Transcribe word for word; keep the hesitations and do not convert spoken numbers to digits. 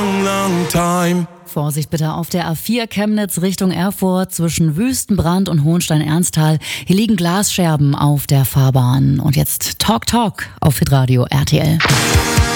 long, long time. Vorsicht bitte auf der A vier Chemnitz Richtung Erfurt zwischen Wüstenbrand und Hohenstein-Ernsthal. Hier liegen Glasscherben auf der Fahrbahn. Und jetzt Talk Talk auf Hitradio R T L.